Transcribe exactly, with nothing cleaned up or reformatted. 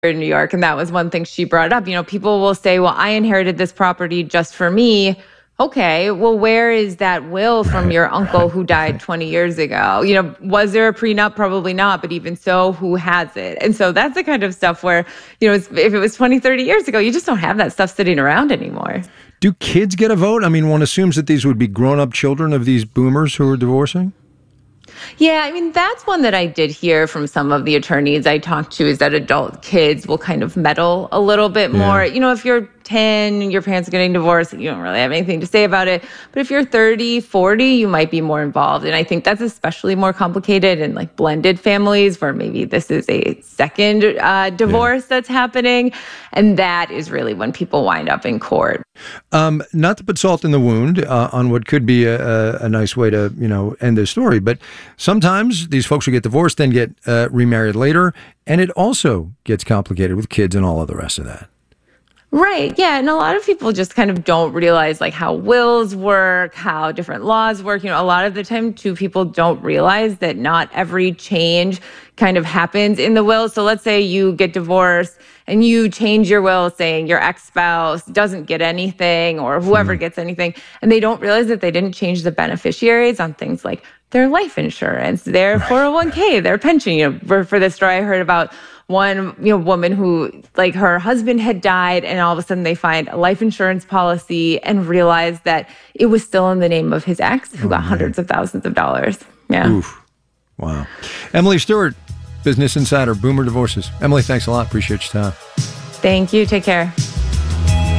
in New York, and that was one thing she brought up. You know, people will say, well, I inherited this property just for me. Okay, well, where is that will from Right, your uncle right, who died right. twenty years ago? You know, was there a prenup? Probably not, but even so, who has it? And so that's the kind of stuff where, you know, if it was twenty, thirty years ago, you just don't have that stuff sitting around anymore. Do kids get a vote? I mean, one assumes that these would be grown-up children of these boomers who are divorcing. Yeah, I mean, that's one that I did hear from some of the attorneys I talked to, is that adult kids will kind of meddle a little bit Yeah. more. You know, if you're ten and your parents are getting divorced, you don't really have anything to say about it. But if you're thirty, forty, you might be more involved. And I think that's especially more complicated in like blended families where maybe this is a second uh, divorce Yeah. that's happening. And that is really when people wind up in court. Um, not to put salt in the wound uh, on what could be a, a, a nice way to, you know, end this story, but sometimes these folks who get divorced then get uh, remarried later, and it also gets complicated with kids and all of the rest of that. Right. Yeah. And a lot of people just kind of don't realize like how wills work, how different laws work. You know, a lot of the time too, people don't realize that not every change kind of happens in the will. So let's say you get divorced and you change your will saying your ex-spouse doesn't get anything or whoever gets anything. And they don't realize that they didn't change the beneficiaries on things like their life insurance, their four oh one k, their pension. You know, for, for this story I heard about one, you know, woman who, like, her husband had died, and all of a sudden they find a life insurance policy and realize that it was still in the name of his ex, who Oh, got man. hundreds of thousands of dollars. Yeah. Oof. Wow. Emily Stewart, Business Insider, Boomer Divorces. Emily, thanks a lot. Appreciate your time. Thank you. Take care.